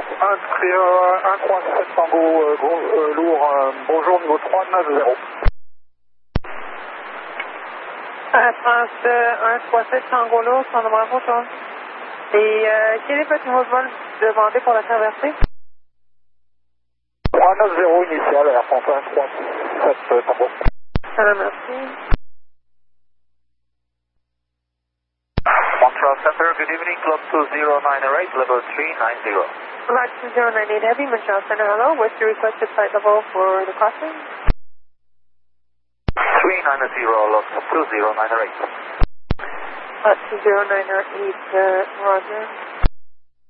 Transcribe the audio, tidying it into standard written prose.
137 Tango lourd, bonjour, niveau 390. France 137 Tango lourd, son numéro, bonjour. Et quel est votre niveau de vol demandé pour la traversée? 390 initial, Air France 137 Tango. Merci. Montreal Center, good evening, Club 2098, level 390. Flight 2098 Heavy, Montreal Center, hello. What's your requested flight level for the crossing? 390, log 2098. Flight 2098, Roger.